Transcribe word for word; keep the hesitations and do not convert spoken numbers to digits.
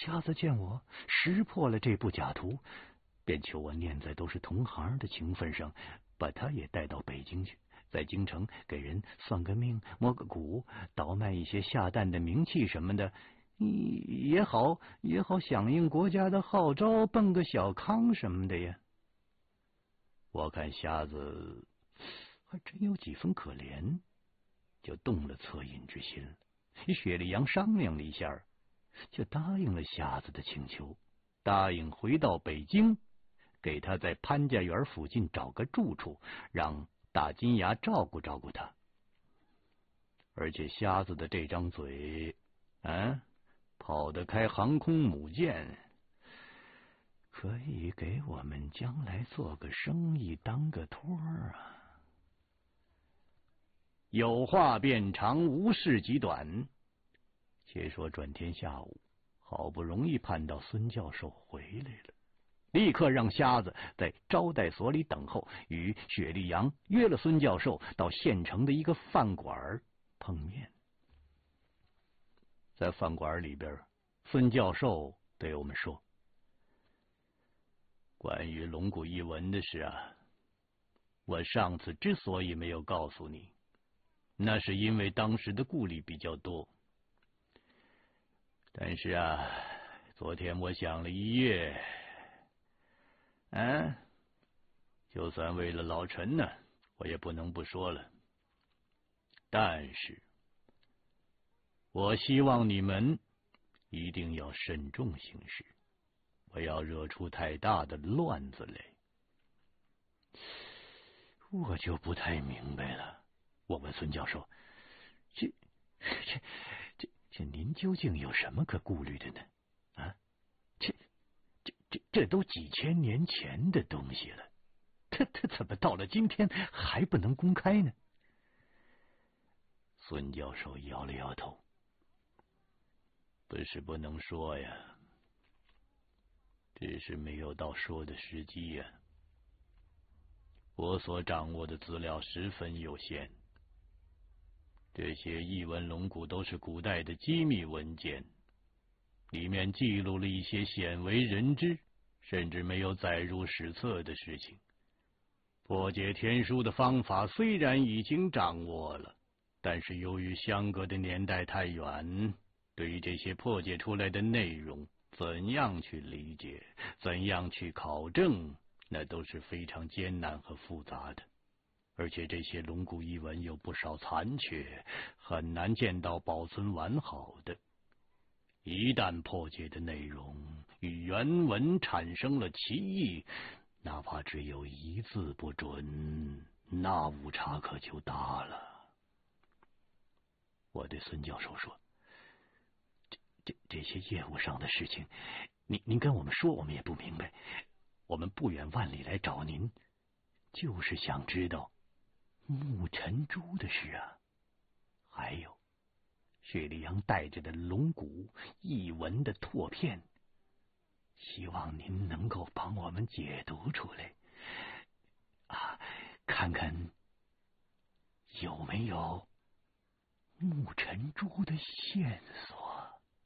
瞎子见我识破了这部假图，便求我念在都是同行的情分上，把他也带到北京去，在京城给人算个命、摸个骨，倒卖一些下蛋的名器什么的，也好也好响应国家的号召，奔个小康什么的呀。我看瞎子还真有几分可怜，就动了恻隐之心了。与雪莉杨商量了一下，就答应了瞎子的请求，答应回到北京，给他在潘家园附近找个住处，让大金牙照顾照顾他。而且瞎子的这张嘴，啊，跑得开航空母舰，可以给我们将来做个生意当个托啊。有话变长，无事极短。且说转天下午，好不容易盼到孙教授回来了，立刻让瞎子在招待所里等候，与雪莉杨约了孙教授到县城的一个饭馆碰面。在饭馆里边，孙教授对我们说：“关于龙骨一文的事啊，我上次之所以没有告诉你，那是因为当时的顾虑比较多。但是啊，昨天我想了一夜，啊，就算为了老陈呢，我也不能不说了。但是，我希望你们一定要慎重行事，不要惹出太大的乱子来。”我就不太明白了，我问孙教授：“这、这、这、这，您究竟有什么可顾虑的呢？啊，这、这、这、这都几千年前的东西了，他他怎么到了今天还不能公开呢？”孙教授摇了摇头：“不是不能说呀，只是没有到说的时机呀。我所掌握的资料十分有限，这些异文龙骨都是古代的机密文件，里面记录了一些鲜为人知，甚至没有载入史册的事情。破解天书的方法虽然已经掌握了，但是由于相隔的年代太远，对于这些破解出来的内容，怎样去理解，怎样去考证，那都是非常艰难和复杂的。而且这些龙骨遗文有不少残缺，很难见到保存完好的。一旦破解的内容与原文产生了歧义，哪怕只有一字不准，那误差可就大了。我对孙教授说：“这这这些业务上的事情，您您跟我们说，我们也不明白。我们不远万里来找您，就是想知道木尘珠的事啊，还有雪莉杨带着的龙骨异文的拓片，希望您能够帮我们解读出来啊，看看有没有木尘珠的线索。”